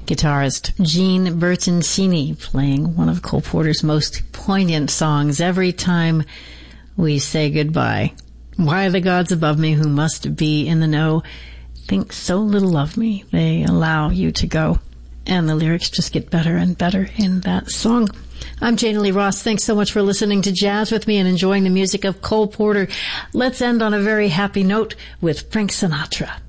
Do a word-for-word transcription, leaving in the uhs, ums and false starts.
Guitarist Gene Bertoncini playing one of Cole Porter's most poignant songs, Every Time We Say Goodbye. Why the gods above me who must be in the know think so little of me, they allow you to go. And the lyrics just get better and better in that song. I'm Jana Lee Ross. Thanks so much for listening to Jazz with me and enjoying the music of Cole Porter. Let's end on a very happy note with Frank Sinatra.